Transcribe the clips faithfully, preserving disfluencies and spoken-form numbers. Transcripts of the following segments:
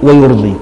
ويرضيك.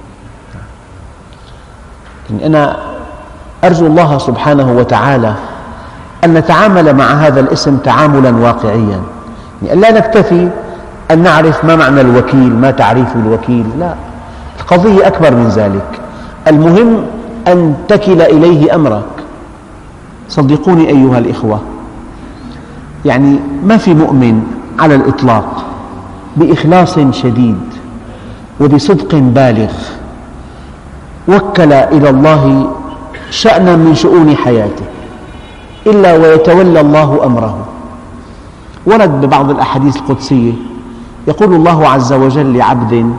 يعني أنا أرجو الله سبحانه وتعالى أن نتعامل مع هذا الاسم تعاملاً واقعياً، يعني لا نكتفي أن نعرف ما معنى الوكيل، ما تعريف الوكيل، لا، القضية أكبر من ذلك. المهم أن تكل إليه أمرك. صدقوني أيها الإخوة، يعني ما في مؤمن على الإطلاق بإخلاص شديد وبصدق بالغ وكل إلى الله شأناً من شؤون حياته إلا ويتولى الله أمره. ورد ببعض الأحاديث القدسية يقول الله عز وجل لعبد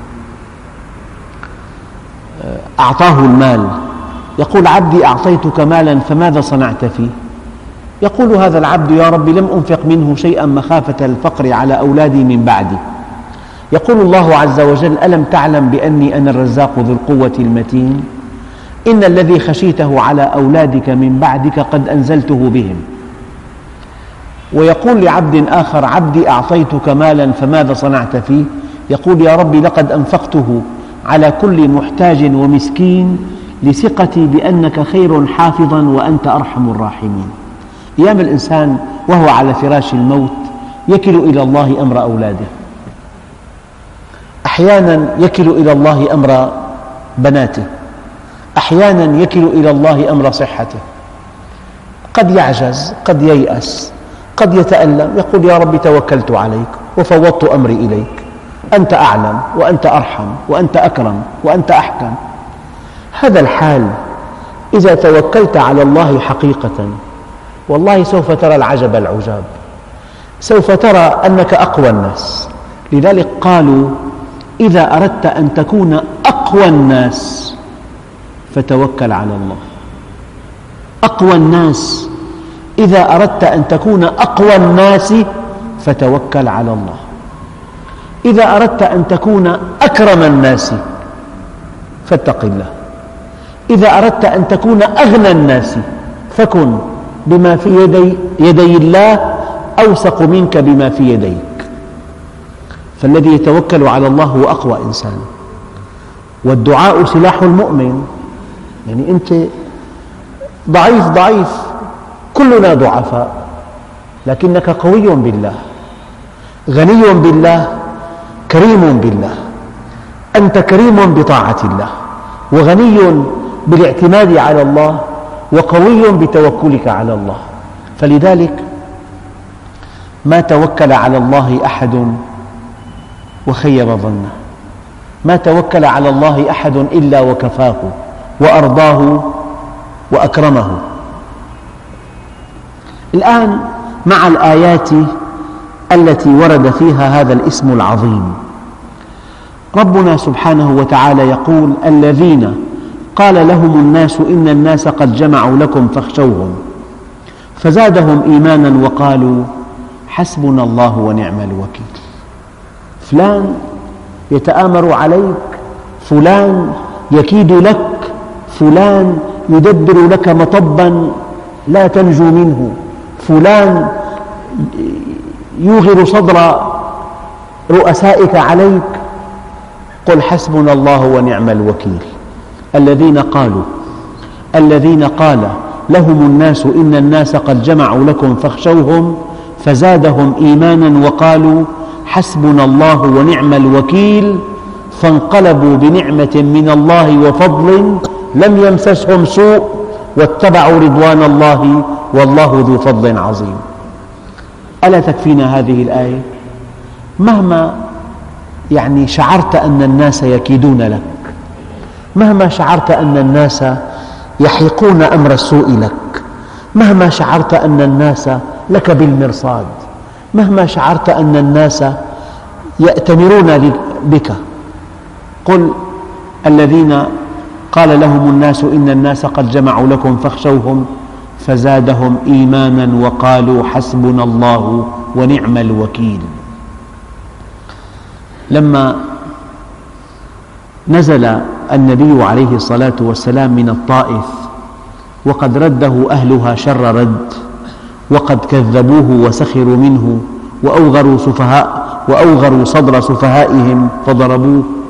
أعطاه المال، يقول: عبدي أعطيتك مالا فماذا صنعت فيه؟ يقول هذا العبد: يا رب لم أنفق منه شيئا مخافة الفقر على أولادي من بعدي. يقول الله عز وجل: ألم تعلم بأني أنا الرزاق ذو القوة المتين؟ إن الذي خشيته على أولادك من بعدك قد أنزلته بهم. ويقول لعبد آخر: عبدي أعطيتك مالا فماذا صنعت فيه؟ يقول: يا رب لقد أنفقته على كل محتاج ومسكين لثقتي بأنك خير حافظا وأنت أرحم الراحمين. أيام الإنسان وهو على فراش الموت يكل إلى الله أمر أولاده، أحيانا يكل إلى الله أمر بناته، أحيانا يكل إلى الله أمر صحته، قد يعجز، قد ييأس، قد يتألم، يقول: يا رب توكلت عليك وفوضت أمري إليك، أنت أعلم وأنت أرحم وأنت أكرم وأنت أحكم. هذا الحال إذا توكلت على الله حقيقة والله سوف ترى العجب العجاب، سوف ترى أنك أقوى الناس. لذلك قالوا: إذا أردت أن تكون أقوى الناس فتوكل على الله. أقوى الناس، إذا أردت أن تكون أقوى الناس فتوكل على الله. إذا أردت أن تكون أكرم الناس فاتق الله. إذا أردت أن تكون أغنى الناس فكن بما في يدي, يدي الله أوثق منك بما في يديك. فالذي يتوكل على الله هو أقوى إنسان. والدعاء سلاح المؤمن، يعني أنت ضعيف ضعيف، كلنا ضعفاء، لكنك قوي بالله، غني بالله، كريم بالله. أنت كريم بطاعة الله، وغني بالاعتماد على الله، وقوي بتوكلك على الله. فلذلك ما توكل على الله أحد وخيب ظنه، ما توكل على الله أحد إلا وكفاه وأرضاه وأكرمه. الآن مع الآيات التي ورد فيها هذا الاسم العظيم، ربنا سبحانه وتعالى يقول: الذين قال لهم الناس إن الناس قد جمعوا لكم فاخشوهم فزادهم إيمانا وقالوا حسبنا الله ونعم الوكيل. فلان يتآمر عليك، فلان يكيد لك، فلان يدبر لك مطبا لا تنجو منه، فلان يوغر صدر رؤسائك عليك. قل حسبنا الله ونعم الوكيل. الذين قالوا الذين قال لهم الناس إن الناس قد جمعوا لكم فاخشوهم فزادهم إيمانا وقالوا حسبنا الله ونعم الوكيل فانقلبوا بنعمة من الله وفضل لم يمسسهم سوء واتبعوا رضوان الله والله ذو فضل عظيم. ألا تكفينا هذه الآية؟ مهما يعني شعرت أن الناس يكيدون لك، مهما شعرت أن الناس يحيقون أمر السوء لك، مهما شعرت أن الناس لك بالمرصاد، مهما شعرت أن الناس يأتمرون بك، قل الذين قال لهم الناس إن الناس قد جمعوا لكم فاخشوهم فزادهم إيمانا وقالوا حسبنا الله ونعم الوكيل. لما نزل النبي عليه الصلاة والسلام من الطائف وقد رده أهلها شر رد، وقد كذبوه وسخروا منه وأوغروا, سفهاء وأوغروا صدر سفهائهم فضربوه،